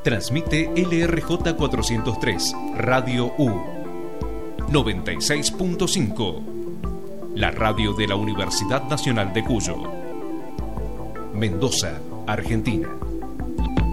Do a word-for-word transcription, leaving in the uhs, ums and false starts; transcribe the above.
Transmite L R J cuatrocientos tres, Radio U, noventa y seis punto cinco, la radio de la Universidad Nacional de Cuyo, Mendoza, Argentina.